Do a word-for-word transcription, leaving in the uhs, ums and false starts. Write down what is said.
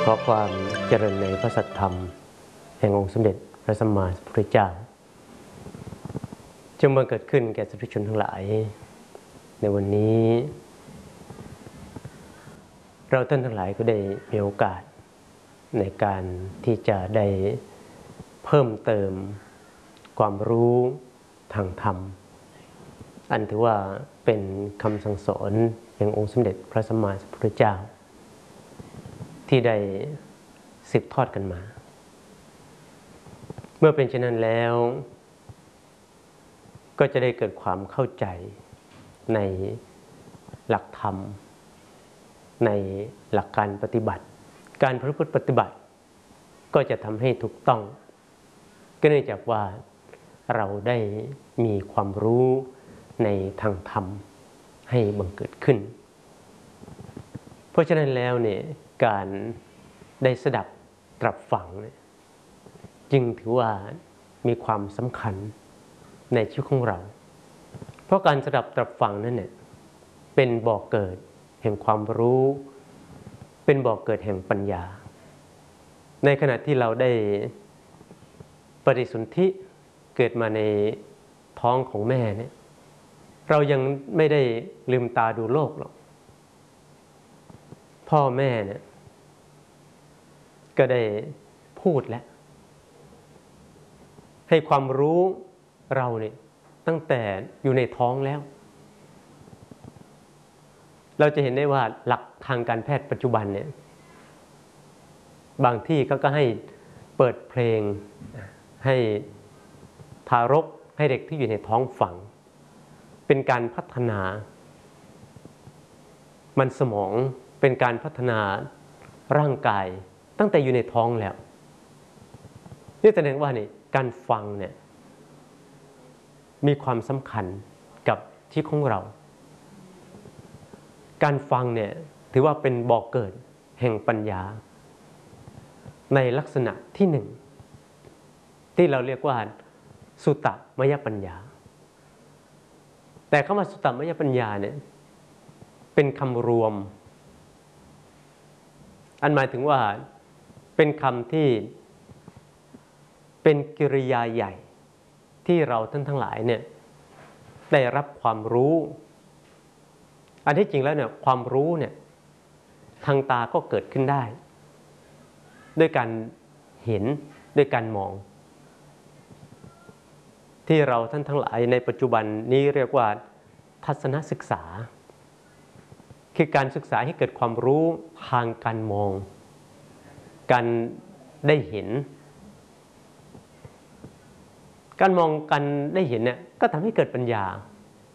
ขอความเจริญในพระสัทธรรมแห่งองค์สมเด็จพระสัมมาสัมพุทธเจ้าจงบังเกิดขึ้นแก่สาธุชนทั้งหลายในวันนี้เราท่านทั้งหลายก็ได้มีโอกาสในการที่จะได้เพิ่มเติมความรู้ทางธรรมอันถือว่าเป็นคำสั่งสอนแห่งองค์สมเด็จพระสัมมาสัมพุทธเจ้าที่ได้สืบทอดกันมาเมื่อเป็นเช่นนั้นแล้วก็จะได้เกิดความเข้าใจในหลักธรรมในหลักการปฏิบัติการประพฤติปฏิบัติก็จะทำให้ถูกต้องก็เนื่องจากว่าเราได้มีความรู้ในทางธรรมให้บังเกิดขึ้นเพราะฉะนั้นแล้วเนี่ยการได้สดับตรับฟังเนี่ยจึงถือว่ามีความสำคัญในชีวิตของเราเพราะการสดับตรับฟังนั้นเนี่ยเป็นบ่อเกิดแห่งความรู้เป็นบ่อเกิดแห่งปัญญาในขณะที่เราได้ปฏิสนธิเกิดมาในท้องของแม่เนี่ยเรายังไม่ได้ลืมตาดูโลกหรอกพ่อแม่เนี่ยก็ได้พูดแล้วให้ความรู้เราเนี่ยตั้งแต่อยู่ในท้องแล้วเราจะเห็นได้ว่าหลักทางการแพทย์ปัจจุบันเนี่ยบางที่เขาก็ให้เปิดเพลงให้ทารกให้เด็กที่อยู่ในท้องฟังเป็นการพัฒนามันสมองเป็นการพัฒนาร่างกายตั้งแต่อยู่ในท้องแล้วนี่แสดงว่านี่การฟังเนี่ยมีความสำคัญกับชีวิตของเราการฟังเนี่ยถือว่าเป็นบ่อกเกิดแห่งปัญญาในลักษณะที่หนึ่งที่เราเรียกว่าสุตตมยปัญญาแต่คำว่าสุตตมยปัญญาเนี่ยเป็นคำรวมอันหมายถึงว่าเป็นคำที่เป็นกิริยาใหญ่ที่เราท่านทั้งหลายเนี่ยได้รับความรู้อันที่จริงแล้วเนี่ยความรู้เนี่ยทางตาก็เกิดขึ้นได้ด้วยการเห็นด้วยการมองที่เราท่านทั้งหลายในปัจจุบันนี้เรียกว่าทัศนศึกษาคือการศึกษาให้เกิดความรู้ทางการมองการได้เห็นการมองกันได้เห็นเนี่ยก็ทำให้เกิดปัญญา